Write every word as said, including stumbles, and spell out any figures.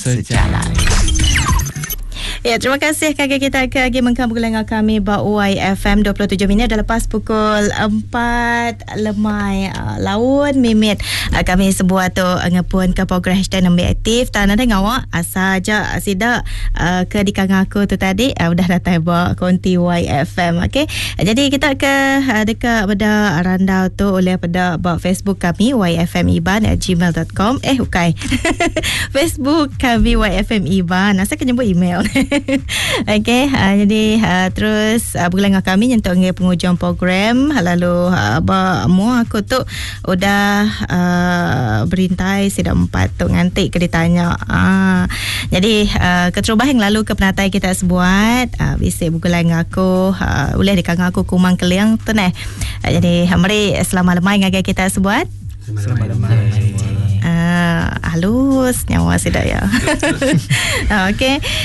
sejalan. Ya, terima kasih kakak kita ke lagi mengkampung dengan kami ba Y F M dua puluh tujuh minit dah lepas pukul empat lemai uh, laun mimit uh, kami sebuah tu uh, ngepun ke program hashtag nombor aktif tan ada ngawak asa aja sida uh, ke di kang aku tu tadi uh, udah datang ba konti Y F M. Okey, uh, jadi kita ke uh, dekat pada randau tu oleh pada ba Facebook kami y f m iban at gmail dot com. Eh bukan Facebook kami Y F M Iban, saya kena nyebut email. Okey, uh, jadi uh, terus uh, bergelang dengan kami nyentuh dengan penghujung program. Lalu uh, apa mu aku tu udah uh, berintai sida empat tu ngantik ke ditanya. Uh, jadi uh, keterubah yang lalu ke penatai kita sebuat uh, bisik bergelang dengan aku uh, boleh dikang aku kumang keliang tu nah. Uh, jadi mari selamat lemai ngagai kita sebuat. Selamat lemai. Uh, halus nyawa sida ya. Okey.